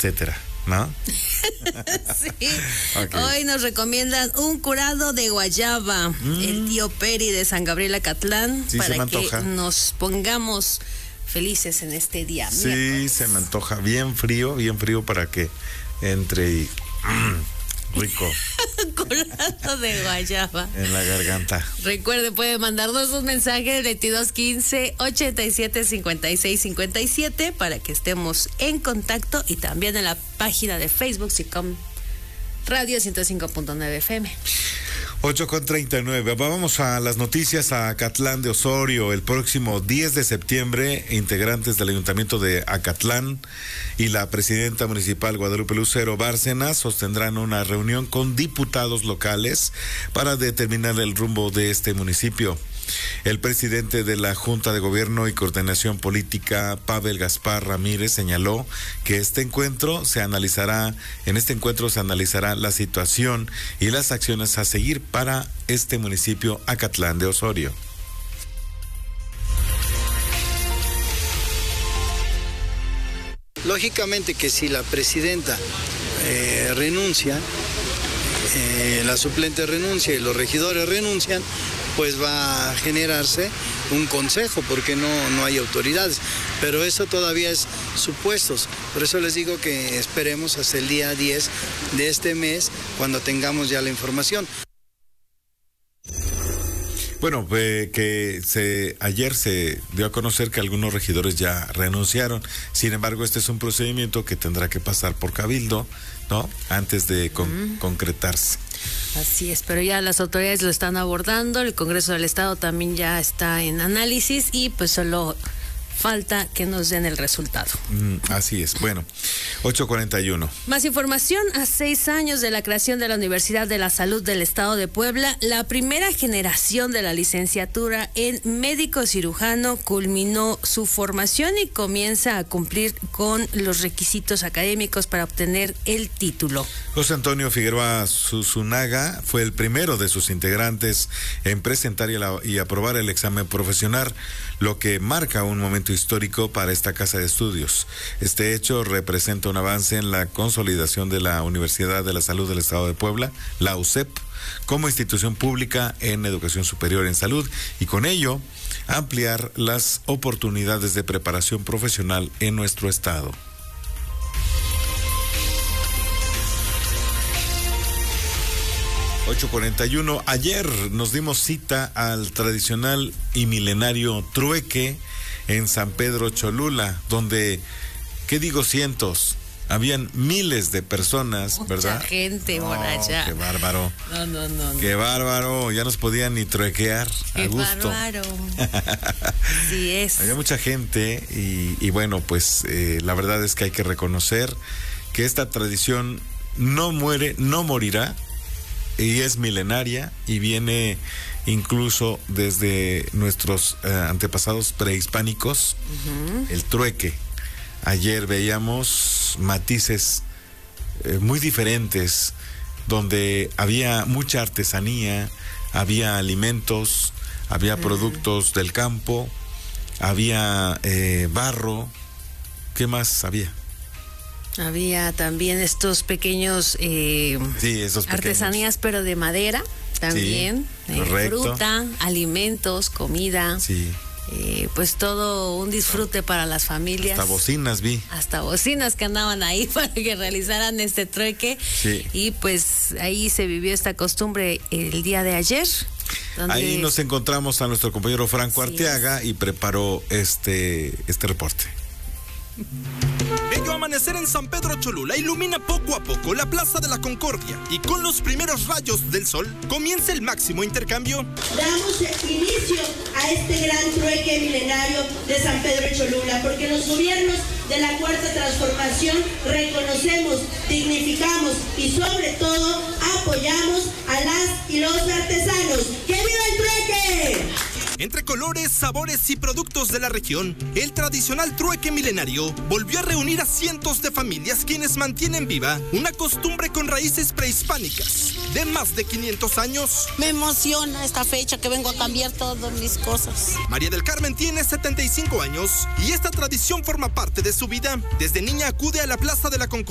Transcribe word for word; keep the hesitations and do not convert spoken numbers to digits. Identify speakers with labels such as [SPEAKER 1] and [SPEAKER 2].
[SPEAKER 1] etcétera, ¿no?
[SPEAKER 2] Sí. Okay. Hoy nos recomiendan un curado de guayaba, mm. el tío Peri de San Gabriel Acatlán, sí, para que nos pongamos felices en este día.
[SPEAKER 1] Sí,
[SPEAKER 2] miércoles.
[SPEAKER 1] Se me antoja. Bien frío, bien frío para que entre y... Mm, rico.
[SPEAKER 2] Curado de guayaba.
[SPEAKER 1] En la garganta.
[SPEAKER 2] Recuerde, puede mandarnos un mensaje veintidós quince ochenta y siete cincuenta y seis cincuenta y siete para que estemos en contacto, y también en la página de Facebook SICOM Radio ciento cinco punto nueve F M.
[SPEAKER 1] ocho con treinta y nueve. Vamos a las noticias. A Acatlán de Osorio. El próximo diez de septiembre, integrantes del Ayuntamiento de Acatlán y la presidenta municipal Guadalupe Lucero Bárcenas sostendrán una reunión con diputados locales para determinar el rumbo de este municipio. El presidente de la Junta de Gobierno y Coordinación Política, Pavel Gaspar Ramírez, señaló que este encuentro se analizará, en este encuentro se analizará la situación y las acciones a seguir para este municipio Acatlán de Osorio.
[SPEAKER 3] Lógicamente que si la presidenta eh, renuncia, eh, la suplente renuncia y los regidores renuncian, pues va a generarse un consejo, porque no, no hay autoridades. Pero eso todavía es supuestos. Por eso les digo que esperemos hasta el día diez de este mes, cuando tengamos ya la información.
[SPEAKER 1] Bueno, eh, que se ayer se dio a conocer que algunos regidores ya renunciaron. Sin embargo, este es un procedimiento que tendrá que pasar por cabildo, ¿no? Antes de con, mm. concretarse.
[SPEAKER 2] Así es, pero ya las autoridades lo están abordando, el Congreso del Estado también ya está en análisis, y pues solo falta que nos den el resultado.
[SPEAKER 1] Mm, así es. Bueno, ocho cuarenta y uno.
[SPEAKER 2] Más información. A seis años de la creación de la Universidad de la Salud del Estado de Puebla, la primera generación de la licenciatura en médico cirujano culminó su formación y comienza a cumplir con los requisitos académicos para obtener el título.
[SPEAKER 1] José Antonio Figueroa Susunaga fue el primero de sus integrantes en presentar y, la, y aprobar el examen profesional, lo que marca un momento histórico para esta casa de estudios. Este hecho representa un avance en la consolidación de la Universidad de la Salud del Estado de Puebla, la U C E P, como institución pública en educación superior en salud, y con ello ampliar las oportunidades de preparación profesional en nuestro estado. ocho cuarenta y uno. Ayer nos dimos cita al tradicional y milenario trueque en San Pedro Cholula, donde, ¿qué digo cientos? Habían miles de personas,
[SPEAKER 2] mucha
[SPEAKER 1] ¿verdad?
[SPEAKER 2] Mucha gente
[SPEAKER 1] no,
[SPEAKER 2] por allá.
[SPEAKER 1] Qué bárbaro.
[SPEAKER 2] No, no, no.
[SPEAKER 1] Qué no. bárbaro. Ya nos podían ni truequear
[SPEAKER 2] qué
[SPEAKER 1] a gusto.
[SPEAKER 2] Bárbaro. Sí es.
[SPEAKER 1] Había mucha gente y, y bueno, pues eh, la verdad es que hay que reconocer que esta tradición no muere, no morirá, y es milenaria y viene incluso desde nuestros eh, antepasados prehispánicos. Uh-huh. El trueque. Ayer veíamos matices eh, muy diferentes, donde había mucha artesanía, había alimentos, había uh-huh. productos del campo, había eh, barro. ¿Qué más había?
[SPEAKER 2] Había también estos pequeños, eh,
[SPEAKER 1] sí, esos pequeños
[SPEAKER 2] artesanías, pero de madera también,
[SPEAKER 1] sí,
[SPEAKER 2] eh, fruta, alimentos, comida.
[SPEAKER 1] Sí.
[SPEAKER 2] Eh, pues todo un disfrute para las familias.
[SPEAKER 1] Hasta bocinas vi. Hasta
[SPEAKER 2] bocinas que andaban ahí para que realizaran este trueque.
[SPEAKER 1] Sí.
[SPEAKER 2] Y pues ahí se vivió esta costumbre el día de ayer. Donde...
[SPEAKER 1] Ahí nos encontramos a nuestro compañero Franco Arteaga sí. y preparó este, este reporte.
[SPEAKER 4] Bello amanecer en San Pedro Cholula ilumina poco a poco la Plaza de la Concordia, y con los primeros rayos del sol comienza el máximo intercambio.
[SPEAKER 5] Damos inicio a este gran trueque milenario de San Pedro Cholula, porque los gobiernos de la Cuarta Transformación reconocemos, dignificamos y sobre todo apoyamos a las y los artesanos. ¡Que viva el trueque!
[SPEAKER 4] Entre colores, sabores y productos de la región, el tradicional trueque milenario volvió a reunir a cientos de familias, quienes mantienen viva una costumbre con raíces prehispánicas de más de quinientos años.
[SPEAKER 6] Me emociona esta fecha que vengo a cambiar todas mis cosas.
[SPEAKER 4] María del Carmen tiene setenta y cinco años y esta tradición forma parte de su vida. Desde niña acude a la Plaza de la Concordia